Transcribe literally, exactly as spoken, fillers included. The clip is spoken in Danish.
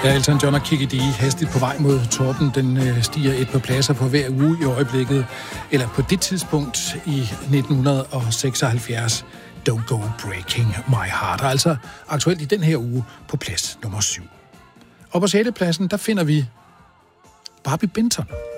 Ja, Elton John og Kiki Dee hastigt på vej mod toppen. Den øh, stiger et par pladser på hver uge i øjeblikket. Eller på det tidspunkt i nitten seksoghalvfjerds. Don't Go Breaking My Heart. Altså aktuelt i den her uge på plads nummer syv. Og på sjette pladsen, der finder vi Barbie Benton.